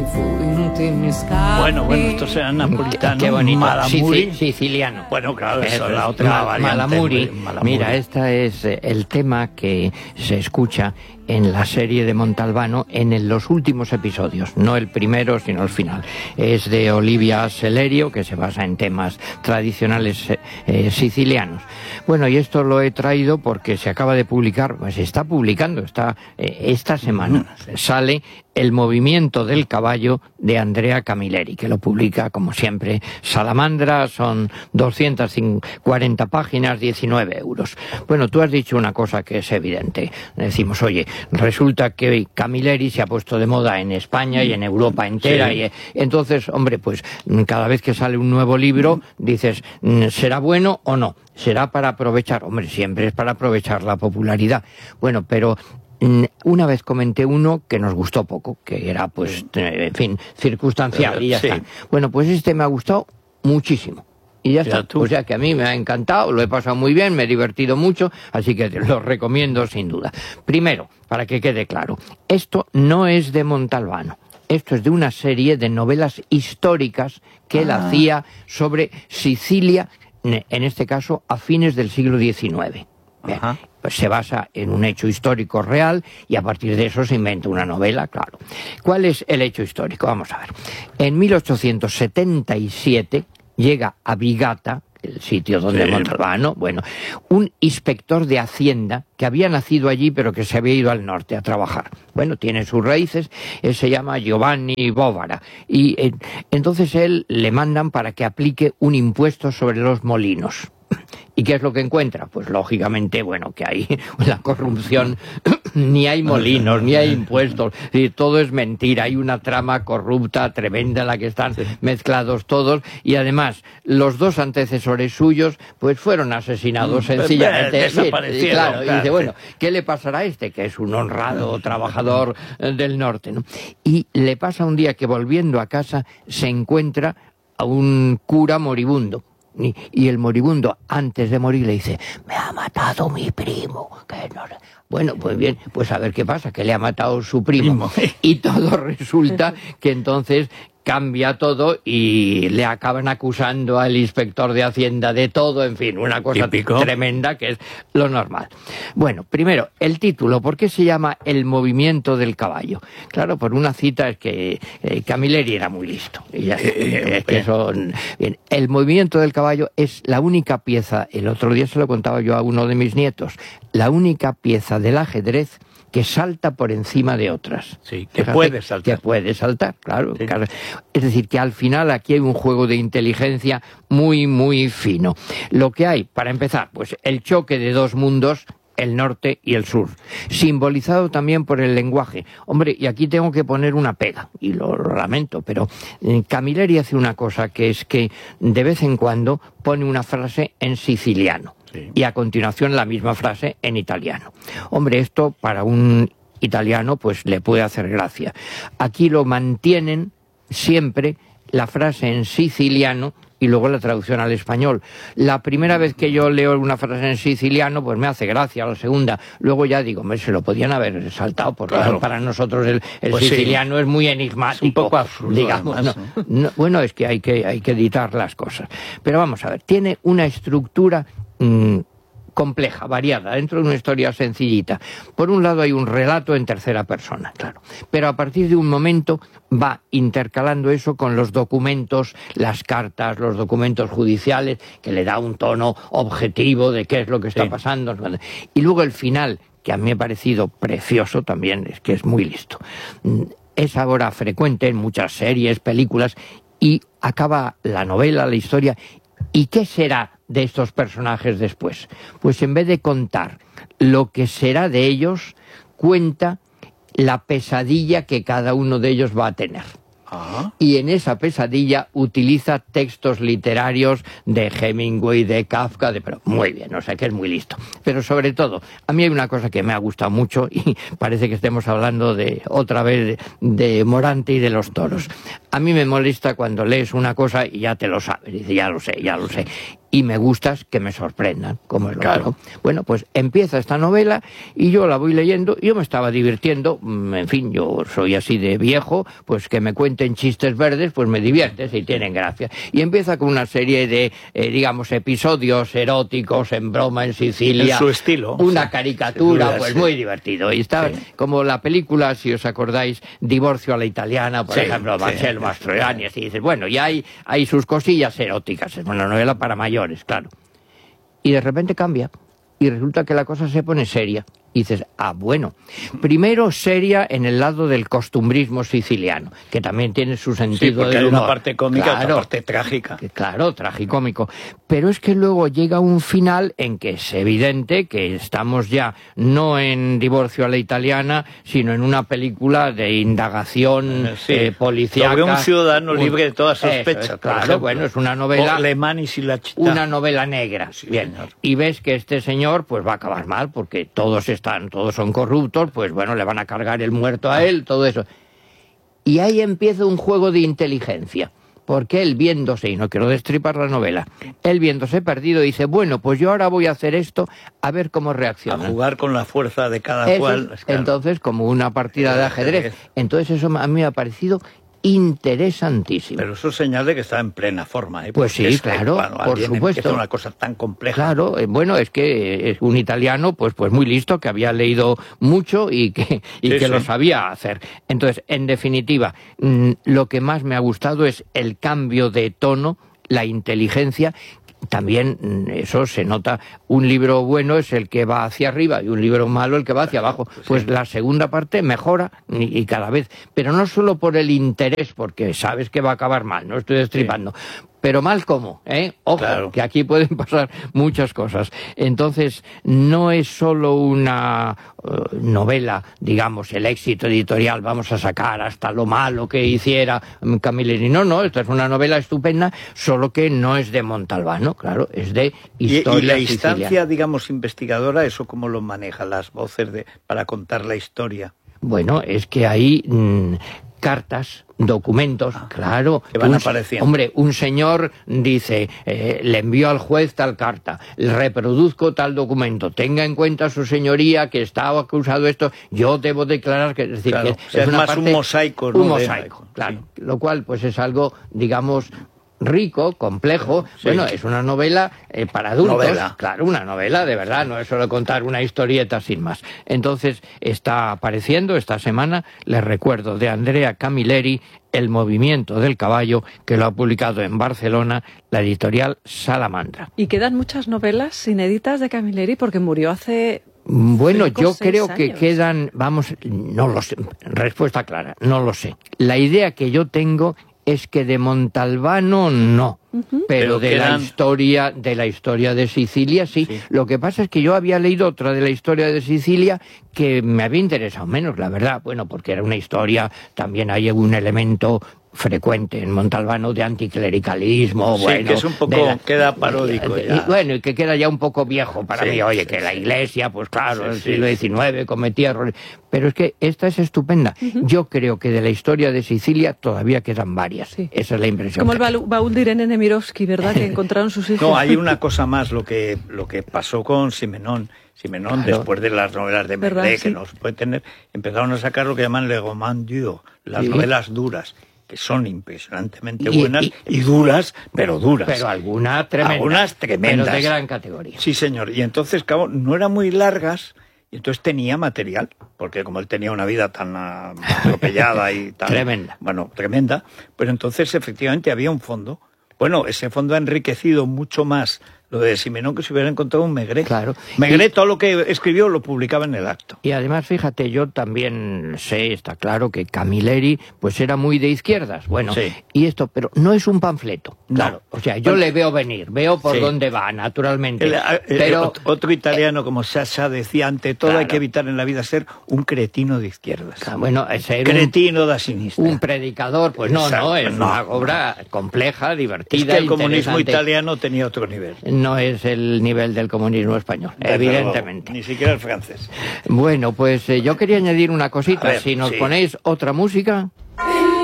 Bueno, esto será napolitano. Qué bonito. Malamuri. Siciliano. Bueno, claro, eso es la otra variante. Malamuri. Mira, este es el tema que se escucha en la serie de Montalbano en los últimos episodios, no el primero sino el final. Es de Olivia Selerio, que se basa en temas tradicionales sicilianos. Bueno, y esto lo he traído porque se acaba de publicar, pues se está publicando, esta semana sale El movimiento del caballo de Andrea Camilleri, que lo publica, como siempre, Salamandra. Son 240 páginas, 19 euros. Bueno, tú has dicho una cosa que es evidente. Decimos, oye, resulta que Camilleri se ha puesto de moda en España y en Europa entera. Sí. Y entonces, hombre, pues cada vez que sale un nuevo libro, dices, ¿será bueno o no? ¿Será para aprovechar? Hombre, siempre es para aprovechar la popularidad. Bueno, pero una vez comenté uno que nos gustó poco, que era, pues, en fin, circunstancial, y ya está. Bueno, pues este me ha gustado muchísimo. Y ya está. O sea que a mí me ha encantado, lo he pasado muy bien, me he divertido mucho, así que lo recomiendo sin duda. Primero, para que quede claro, esto no es de Montalbano. Esto es de una serie de novelas históricas que él hacía sobre Sicilia, en este caso a fines del siglo XIX. Bien, pues se basa en un hecho histórico real y a partir de eso se inventa una novela, claro. ¿Cuál es el hecho histórico? Vamos a ver. En 1877 llega a Vigata, el sitio donde Montalbano, bueno, un inspector de Hacienda que había nacido allí pero que se había ido al norte a trabajar. Bueno, tiene sus raíces, él se llama Giovanni Bovara y entonces él le mandan para que aplique un impuesto sobre los molinos. ¿Y qué es lo que encuentra? Pues lógicamente, bueno, que hay la corrupción, ni hay molinos, ni hay impuestos, y todo es mentira, hay una trama corrupta tremenda en la que están mezclados todos, y además los dos antecesores suyos pues fueron asesinados sencillamente. Desaparecieron. Claro, y dice, bueno, ¿qué le pasará a este, que es un honrado trabajador del norte, ¿no? Y le pasa un día que volviendo a casa se encuentra a un cura moribundo. Y el moribundo, antes de morir, le dice, me ha matado mi primo. Que no... Bueno, pues bien, pues a ver qué pasa, que le ha matado su primo. Y todo resulta que entonces cambia todo y le acaban acusando al inspector de Hacienda de todo, en fin, una cosa tremenda que es lo normal. Bueno, primero, el título, ¿por qué se llama El movimiento del caballo? Claro, por una cita es que Camilleri era muy listo. Y ya es que bien, El movimiento del caballo es la única pieza, el otro día se lo contaba yo a uno de mis nietos, la única pieza del ajedrez que salta por encima de otras. Sí, que puede saltar. Que puede saltar, claro. Sí. Es decir, que al final aquí hay un juego de inteligencia muy, muy fino. Lo que hay, para empezar, pues el choque de dos mundos, el norte y el sur, simbolizado también por el lenguaje. Hombre, y aquí tengo que poner una pega, y lo lamento, pero Camilleri hace una cosa, que es que de vez en cuando pone una frase en siciliano. Y a continuación la misma frase en italiano. Hombre, esto para un italiano pues le puede hacer gracia. Aquí lo mantienen siempre la frase en siciliano y luego la traducción al español. La primera vez que yo leo una frase en siciliano pues me hace gracia, la segunda. Luego ya digo, se lo podían haber saltado porque para nosotros el pues siciliano es muy enigmático. Es un poco absurdo, digamos, además, ¿no? Bueno, es que hay que editar las cosas. Pero vamos a ver, tiene una estructura compleja, variada, dentro de una historia sencillita. Por un lado hay un relato en tercera persona, claro, pero a partir de un momento va intercalando eso con los documentos, las cartas, los documentos judiciales, que le da un tono objetivo de qué es lo que está pasando. Y luego el final, que a mí me ha parecido precioso también, es que es muy listo. Es ahora frecuente en muchas series, películas, y acaba la novela, la historia. ¿Y qué será de estos personajes después? Pues en vez de contar lo que será de ellos, cuenta la pesadilla que cada uno de ellos va a tener. Y en esa pesadilla utiliza textos literarios de Hemingway, de Kafka, pero muy bien, o sea que es muy listo. Pero sobre todo, a mí hay una cosa que me ha gustado mucho y parece que estemos hablando otra vez de Morante y de los toros. A mí me molesta cuando lees una cosa y ya te lo sabes, dice, ya lo sé, ya lo sé. Y me gusta que me sorprendan, como el otro. Bueno, pues empieza esta novela y yo la voy leyendo y yo me estaba divirtiendo. En fin, yo soy así de viejo, pues que me cuenten chistes verdes, pues me divierte, si tienen gracia. Y empieza con una serie de, digamos, episodios eróticos en broma en Sicilia. En su estilo. Una caricatura, pues muy divertido. Y está como la película, si os acordáis, Divorcio a la italiana, por ejemplo, Marcello Mastroianni, y dices, bueno, ya hay sus cosillas eróticas. Es una novela para mayores, claro. Y de repente cambia y resulta que la cosa se pone seria. Y dices, bueno, primero seria en el lado del costumbrismo siciliano, que también tiene su sentido porque del hay humor. una parte cómica, otra parte trágica. Claro, tragicómico. Pero es que luego llega un final en que es evidente que estamos ya no en Divorcio a la italiana, sino en una película de indagación policíaca. Sobre un ciudadano libre de toda sospecha. Claro, bueno, es una novela... Lemanis y la Chita. Una novela negra. Sí, bien. Señor. Y ves que este señor pues va a acabar mal, porque todos son corruptos, pues bueno, le van a cargar el muerto a él, todo eso. Y ahí empieza un juego de inteligencia, porque él viéndose, y no quiero destripar la novela, él viéndose perdido dice, bueno, pues yo ahora voy a hacer esto, a ver cómo reacciona. A jugar con la fuerza de cada cual. Claro. Entonces, como una partida de ajedrez. Entonces eso a mí me ha parecido interesantísimo. Pero eso señala que está en plena forma. Pues sí, claro, por supuesto. Es una cosa tan compleja. Claro, bueno, es que es un italiano pues muy listo, que había leído mucho y que lo sabía hacer. Entonces, en definitiva, lo que más me ha gustado es el cambio de tono, la inteligencia. También eso se nota, un libro bueno es el que va hacia arriba y un libro malo el que va hacia abajo. Pues la segunda parte mejora y cada vez, pero no solo por el interés, porque sabes que va a acabar mal, no estoy destripando. Pero mal cómo, Ojo, que aquí pueden pasar muchas cosas. Entonces, no es solo una novela, digamos, el éxito editorial, vamos a sacar hasta lo malo que hiciera Camilleri. No, esta es una novela estupenda, solo que no es de Montalbano, claro, es de historia. Y la instancia, digamos, investigadora, ¿eso cómo lo maneja? Las voces para contar la historia. Bueno, es que hay cartas, documentos, claro. Que van apareciendo. Hombre, un señor dice, le envío al juez tal carta, reproduzco tal documento, tenga en cuenta su señoría que estaba acusado esto, yo debo declarar que... Es decir, claro, que es una más parte, un mosaico, ¿no? Un mosaico, claro. Sí. Lo cual, pues es algo, digamos, rico, complejo. Bueno, es una novela para adultos. Claro, una novela de verdad, no es solo contar una historieta sin más. Entonces está apareciendo esta semana, les recuerdo, de Andrea Camilleri, El movimiento del caballo, que lo ha publicado en Barcelona la editorial Salamandra. Y quedan muchas novelas inéditas de Camilleri porque murió hace... Bueno, yo creo que quedan, no lo sé, respuesta clara, no lo sé. La idea que yo tengo es que de Montalbano no, pero de la historia de Sicilia sí. Lo que pasa es que yo había leído otra de la historia de Sicilia que me había interesado menos, la verdad, bueno, porque era una historia, también hay un elemento frecuente en Montalbano de anticlericalismo, que es un poco, queda paródico ya. Y que queda ya un poco viejo para mí, que la Iglesia, pues claro, el siglo XIX cometía errores, pero es que esta es estupenda. Yo creo que de la historia de Sicilia todavía quedan varias, esa es la impresión. Como el baúl de Irene Nemirovsky, ¿verdad?, que encontraron sus hijos. No, hay una cosa más, lo que pasó con Simenón, claro. Después de las novelas de Maigret, que no se puede tener, empezaron a sacar lo que llaman le roman dur, las novelas duras, que son impresionantemente buenas y duras, pero duras. Pero algunas tremendas. Pero de gran categoría. Sí, señor. Y entonces, claro, no eran muy largas, y entonces tenía material, porque como él tenía una vida tan atropellada y tan... tremenda. Bueno, tremenda, pero entonces efectivamente había un fondo. Bueno, ese fondo ha enriquecido mucho más lo de Simenón que se hubiera encontrado un Maigret. Claro. Maigret todo lo que escribió lo publicaba en el acto. Y además, fíjate, yo también sé, está claro, que Camilleri pues era muy de izquierdas. Bueno, y esto, pero no es un panfleto. Claro. O sea, yo le veo venir, veo por dónde va, naturalmente. Pero otro italiano como Sciascia decía, ante todo hay que evitar en la vida ser un cretino de izquierdas. Bueno, ser cretino da sinistra. Un predicador, pues no, es una obra compleja, divertida. Es que el comunismo italiano tenía otro nivel. No es el nivel del comunismo español, evidentemente. Ni siquiera el francés. Bueno, pues yo quería añadir una cosita. Ver, si nos ponéis otra música...